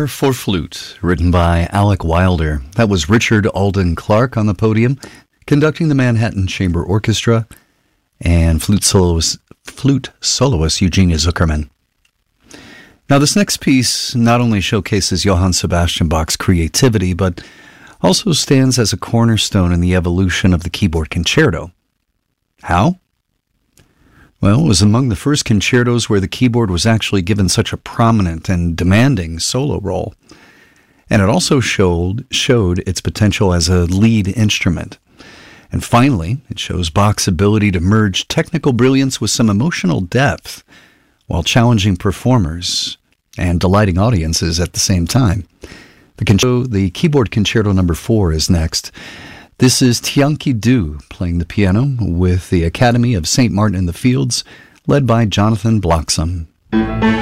Guitar for Flute, written by Alec Wilder. That was Richard Alden Clark on the podium, conducting the Manhattan Chamber Orchestra, and flute soloist Eugenia Zuckerman. Now, this next piece not only showcases Johann Sebastian Bach's creativity, but also stands as a cornerstone in the evolution of the keyboard concerto. How? Well, it was among the first concertos where the keyboard was actually given such a prominent and demanding solo role. And it also showed its potential as a lead instrument. And finally, it shows Bach's ability to merge technical brilliance with some emotional depth while challenging performers and delighting audiences at the same time. The Keyboard Concerto No. 4 is next. This is Tianqi Du playing the piano with the Academy of St. Martin in the Fields, led by Jonathan Bloxham.